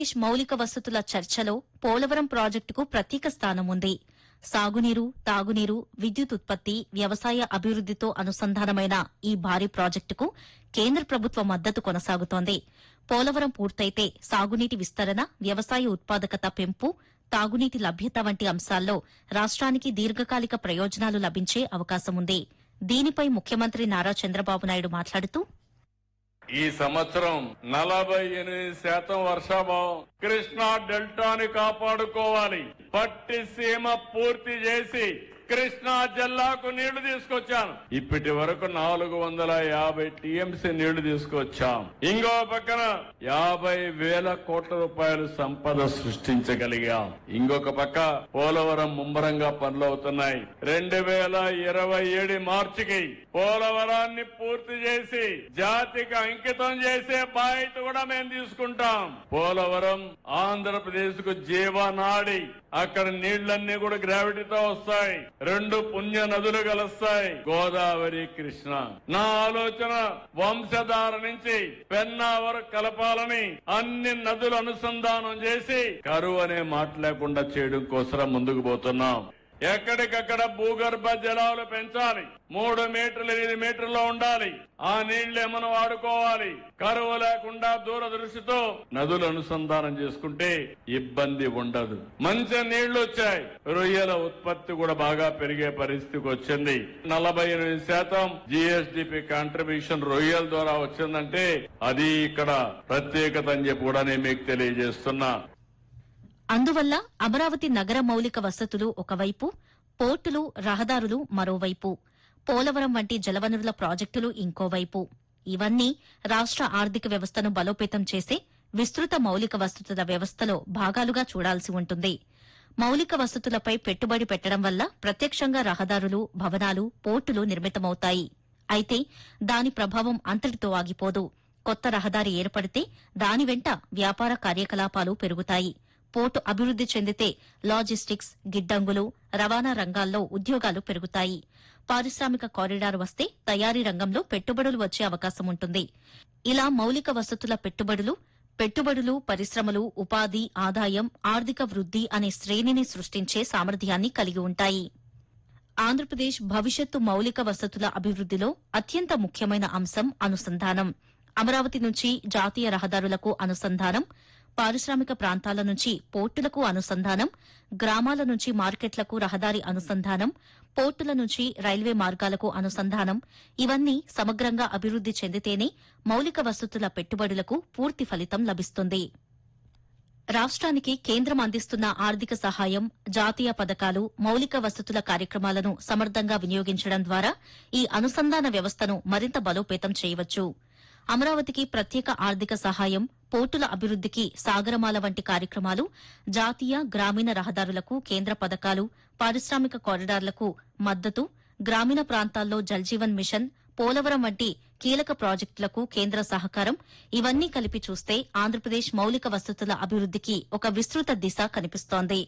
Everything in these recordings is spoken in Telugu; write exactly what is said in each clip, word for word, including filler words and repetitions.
మౌలిక వసతుల చర్చలో పోలవరం ప్రాజెక్టుకు ప్రత్యేక స్థానం ఉంది. సాగునీరు, తాగునీరు, విద్యుత్ ఉత్పత్తి, వ్యవసాయ అభివృద్దితో అనుసంధానమైన ఈ భారీ ప్రాజెక్టుకు కేంద్ర ప్రభుత్వ మద్దతు కొనసాగుతోంది. పోలవరం పూర్తయితే సాగునీటి విస్తరణ, వ్యవసాయ ఉత్పాదకత పెంపు, తాగునీటి లభ్యత వంటి అంశాల్లో రాష్ట్రానికి దీర్ఘకాలిక ప్రయోజనాలు లభించే అవకాశముంది. దీనిపై ముఖ్యమంత్రి నారా చంద్రబాబు నాయుడు మాట్లాడుతూ ఈ సంవత్సరం నలభై ఎనిమిది శాతం వర్షాభావం కృష్ణా డెల్టాని కాపాడుకోవాలి. పట్టి సీమ పూర్తి చేసి కృష్ణా జిల్లాకు నీళ్లు తీసుకొచ్చాను. ఇప్పటి వరకు నాలుగు వందల యాభై టీఎంసీ నీళ్లు తీసుకొచ్చాం. ఇంకో పక్కన యాభై వేల కోట్ల రూపాయలు సంపద సృష్టించగలిగాం. ఇంకొక పక్క పోలవరం ముమ్మరంగా పనులవుతున్నాయి. రెండు వేల ఇరవై ఏడు మార్చికి పోలవరాన్ని పూర్తి చేసి జాతికి అంకితం చేసే బాధ్యత కూడా మేము తీసుకుంటాం. పోలవరం ఆంధ్రప్రదేశ్ కు జీవనాడి. అక్కడ నీళ్లన్నీ కూడా గ్రావిటీతో వస్తాయి. రెండు పుణ్య నదులు కలుస్తాయి, గోదావరి, కృష్ణ. నా ఆలోచన వంశధార నుంచి పెన్నా వరకు కలపాలని, అన్ని నదులు అనుసంధానం చేసి కరువు అనే మాట లేకుండా చేయడం కోసం ముందుకు పోతున్నాం. ఎక్కడికక్కడ భూగర్భ జలాలు పెంచాలి. మూడు మీటర్లు ఎనిమిది మీటర్లో ఉండాలి. ఆ నీళ్లే మనం వాడుకోవాలి. కరువు లేకుండా దూరదృష్టితో నదులు అనుసంధానం చేసుకుంటే ఇబ్బంది ఉండదు. మంచి నీళ్లు వచ్చాయి. రొయ్యల ఉత్పత్తి కూడా బాగా పెరిగే పరిస్థితికి వచ్చింది. నలభై ఎనిమిది శాతం జీఎస్డీపీ కాంట్రిబ్యూషన్ రొయ్యల ద్వారా వచ్చిందంటే అది ఇక్కడ ప్రత్యేకత అని చెప్పి కూడా నేను మీకు తెలియజేస్తున్నా. అందువల్ల అమరావతి నగర మౌలిక వసతులు ఒకవైపు, పోర్టులు, రహదారులు మరోవైపు, పోలవరం వంటి జలవనరుల ప్రాజెక్టులు ఇంకోవైపు, ఇవన్నీ రాష్ట్ర ఆర్థిక వ్యవస్థను బలోపేతం చేసే విస్తృత మౌలిక వసతుల వ్యవస్థలో భాగాలుగా చూడాల్సి ఉంటుంది. మౌలిక వసతులపై పెట్టుబడి పెట్టడం వల్ల ప్రత్యక్షంగా రహదారులు, భవనాలు, పోర్టులు నిర్మితమవుతాయి. అయితే దాని ప్రభావం అంతటితో ఆగిపోదు. కొత్త రహదారి ఏర్పడితే దాని వెంట వ్యాపార కార్యకలాపాలు పెరుగుతాయి. పోర్టు అభివృద్ది చెందితే లాజిస్టిక్స్, గిడ్డంగులు, రవాణా రంగాల్లో ఉద్యోగాలు పెరుగుతాయి. పారిశ్రామిక కారిడార్ వస్తే తయారీ రంగంలో పెట్టుబడులు వచ్చే అవకాశం ఉంటుంది. ఇలా మౌలిక వసతుల పెట్టుబడులు, పెట్టుబడులు, పరిశ్రమలు, ఉపాధి, ఆదాయం, ఆర్థిక వృద్ది అనే శ్రేణిని సృష్టించే సామర్థ్యాన్ని కలిగి ఉంటాయి. ఆంధ్రప్రదేశ్ భవిష్యత్తు మౌలిక వసతుల అభివృద్దిలో అత్యంత ముఖ్యమైన అంశం అనుసంధానం. అమరావతి నుంచి జాతీయ రహదారులకు అనుసంధానం, పారిశ్రామిక ప్రాంతాల నుంచి పోర్టులకు అనుసంధానం, గ్రామాల నుంచి మార్కెట్లకు రహదారి అనుసంధానం, పోర్టుల నుంచి రైల్వే మార్గాలకు అనుసంధానం, ఇవన్నీ సమగ్రంగా అభివృద్ది చెందితేనే మౌలిక వసతుల పెట్టుబడులకు పూర్తి ఫలితం లభిస్తుంది. రాష్ట్రానికి కేంద్రం అందిస్తున్న ఆర్థిక సహాయం, జాతీయ పథకాలు, మౌలిక వసతుల కార్యక్రమాలను సమర్థంగా వినియోగించడం ద్వారా ఈ అనుసంధాన వ్యవస్థను మరింత బలోపేతం చేయవచ్చు. అమరావతికి ప్రత్యేక ఆర్థిక సహాయం, పోర్టుల అభివృద్దికి సాగరమాల వంటి కార్యక్రమాలు, జాతీయ, గ్రామీణ రహదారులకు కేంద్ర పథకాలు, పారిశ్రామిక కారిడార్లకు మద్దతు, గ్రామీణ ప్రాంతాల్లో జల్జీవన్ మిషన్, పోలవరం వంటి కీలక ప్రాజెక్టులకు కేంద్ర సహకారం, ఇవన్నీ కలిపి చూస్తే ఆంధ్రప్రదేశ్ మౌలిక వసతుల అభివృద్దికి ఒక విస్తృత దిశ కనిపిస్తోంది.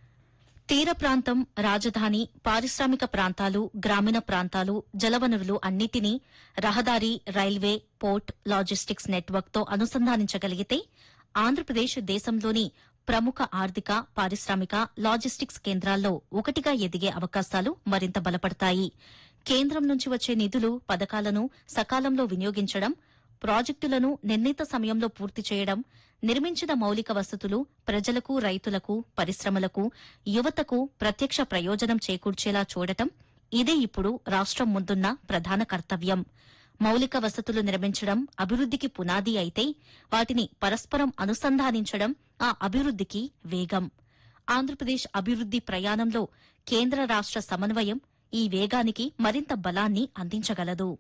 తీర ప్రాంతం, రాజధాని, పారిశ్రామిక ప్రాంతాలు, గ్రామీణ ప్రాంతాలు, జలవనరులు అన్నిటినీ రహదారి, రైల్వే, పోర్ట్, లాజిస్టిక్స్ నెట్వర్క్తో అనుసంధానించగలిగితే ఆంధ్రప్రదేశ్ దేశంలోని ప్రముఖ ఆర్థిక, పారిశ్రామిక, లాజిస్టిక్స్ కేంద్రాల్లో ఒకటిగా ఎదిగే అవకాశాలు మరింత బలపడతాయి. కేంద్రం నుంచి వచ్చే నిధులు, పథకాలను సకాలంలో వినియోగించడం, ప్రాజెక్టులను నిర్ణీత సమయంలో పూర్తి చేయడం, నిర్మించిన మౌలిక వసతులు ప్రజలకు, రైతులకు, పరిశ్రమలకు, యువతకు ప్రత్యక్ష ప్రయోజనం చేకూర్చేలా చూడటం, ఇదే ఇప్పుడు రాష్ట్రం ముందున్న ప్రధాన కర్తవ్యం. మౌలిక వసతులు నిర్మించడం అభివృద్దికి పునాది అయితే వాటిని పరస్పరం అనుసంధానించడం ఆ అభివృద్దికి వేగం. ఆంధ్రప్రదేశ్ అభివృద్ది ప్రయాణంలో కేంద్ర రాష్ట్ర సమన్వయం ఈ వేగానికి మరింత బలాన్ని అందించగలదు.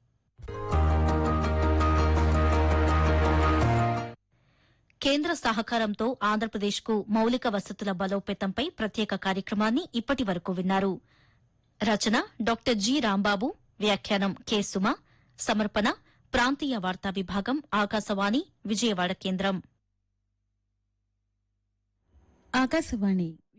కేంద్ర సహకారంతో ఆంధ్రప్రదేశ్కు మౌలిక వసతుల బలోపేతంపై ప్రత్యేక కార్యక్రమాన్ని ఇప్పటి వరకు విన్నారు. రచన డాక్టర్ జి రాంబాబు, వ్యాఖ్యానం కె సుమ, సమర్పణ ప్రాంతీయ వార్తా విభాగం, ఆకాశవాణి విజయవాడ కేంద్రం. ఆకాశవాణి